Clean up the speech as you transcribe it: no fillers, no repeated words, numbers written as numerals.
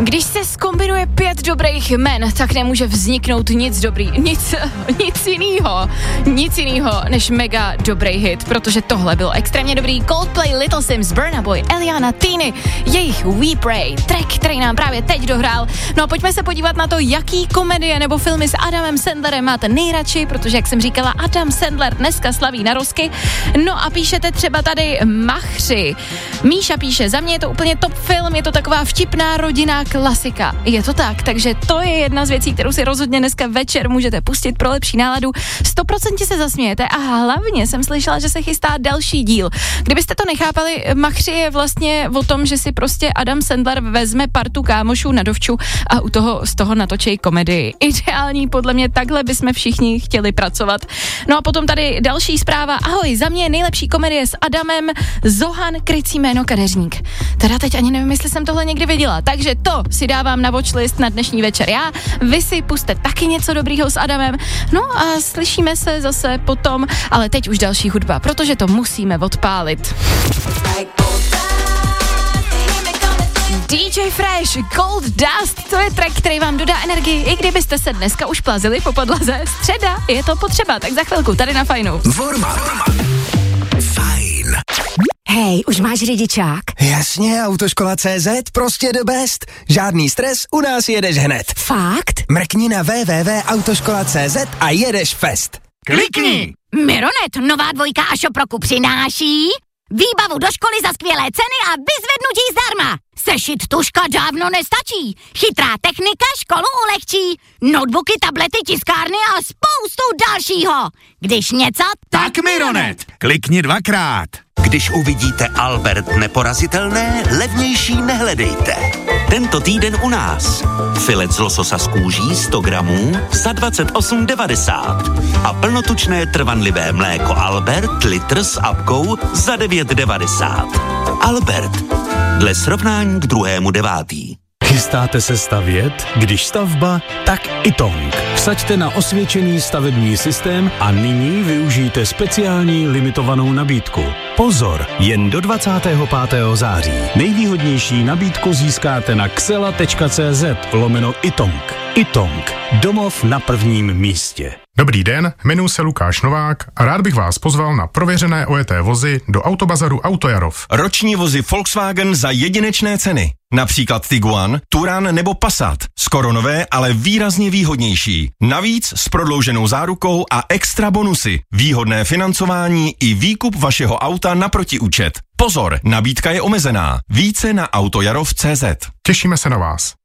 Když se zkombinuje 5 dobrých jmen, tak nemůže vzniknout nic jinýho než mega dobrý hit, protože tohle byl extrémně dobrý. Coldplay, Little Sims, Burna Boy, Eliana, Tiny, jejich We Pray, track, který nám právě teď dohrál. No a pojďme se podívat na to, jaký komedie nebo filmy s Adamem Sandlerem máte nejradši, protože jak jsem říkala, Adam Sandler dneska slaví narozky. No a píšete třeba tady Machři. Míša píše, za mě je to úplně top film, je to taková vtipná rodinná klasika. Je to tak, takže to je jedna z věcí, kterou si rozhodně dneska večer můžete pustit pro lepší náladu. 100% se zasmějete a hlavně jsem slyšela, že se chystá další díl. Kdybyste to nechápali, Machři je vlastně o tom, že si prostě Adam Sandler vezme partu kámošů na dovču a z toho natočí komedii. Ideální, podle mě takhle bychom všichni chtěli pracovat. No a potom tady další zpráva. Ahoj, za mě nejlepší komedie s Adamem Zohan, krycí jméno Kadeřník. Teda teď ani nevím, jestli jsem tohle někdy viděla, takže to si dávám na watchlist na dnešní večer já. Vy si puste taky něco dobrýho s Adamem. No a slyšíme se zase potom, ale teď už další hudba, protože to musíme odpálit. DJ Fresh, Gold Dust, to je track, který vám dodá energii, i kdybyste se dneska už plazili po podlaze. Středa, je to potřeba, tak za chvilku tady na Fajnu. Fajn. Hej, už máš řidičák? Jasně, Autoškola.cz, prostě the best. Žádný stres, u nás jedeš hned. Fakt? Mrkni na www.autoškola.cz a jedeš fest. Klikni! Mironet, nová dvojka a šoproku přináší výbavu do školy za skvělé ceny a vyzvednutí zdarma. Sešit tužka dávno nestačí. Chytrá technika školu ulehčí. Notebooky, tablety, tiskárny a spoustu dalšího. Když něco, tak Mironet. Klikni 2krát. Když uvidíte Albert neporazitelné, levnější nehledejte. Tento týden u nás. Filet z lososa z kůží 100 gramů za 28,90. A plnotučné trvanlivé mléko Albert litr s apkou za 9,90. Albert. Dle srovnání k 2.9. Chystáte se stavět? Když stavba, tak Itong. Vsaďte na osvědčený stavební systém a nyní využijte speciální limitovanou nabídku. Pozor, jen do 25. září. Nejvýhodnější nabídku získáte na xela.cz/Itong. Itong. Domov na prvním místě. Dobrý den, jmenuji se Lukáš Novák a rád bych vás pozval na prověřené ojeté vozy do Autobazaru Autojarov. Roční vozy Volkswagen za jedinečné ceny. Například Tiguan, Touran nebo Passat. Skoro nové, ale výrazně výhodnější. Navíc s prodlouženou zárukou a extra bonusy. Výhodné financování i výkup vašeho auta na protiúčet. Pozor, nabídka je omezená. Více na autojarov.cz. Těšíme se na vás.